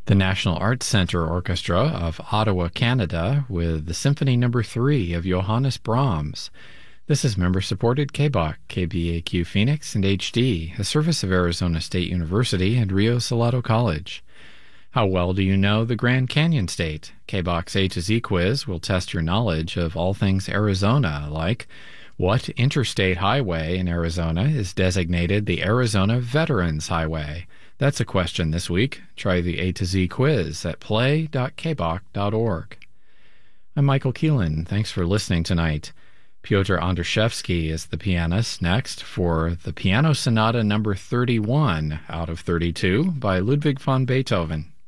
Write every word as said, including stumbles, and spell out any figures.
The National Arts Centre Orchestra of Ottawa, Canada, with the Symphony Number three of Johannes Brahms. This is member-supported K B O C, K B A Q Phoenix, and H D, a service of Arizona State University and Rio Salado College. How well do you know the Grand Canyon State? K B O C's A to Z quiz will test your knowledge of all things Arizona, like what interstate highway in Arizona is designated the Arizona Veterans Highway? That's a question this week. Try the A to Z quiz at play dot k b o c dot org. I'm Michael Keelan. Thanks for listening tonight. Pyotr Andrushevsky is the pianist next for the Piano Sonata number thirty-one out of thirty-two by Ludwig van Beethoven.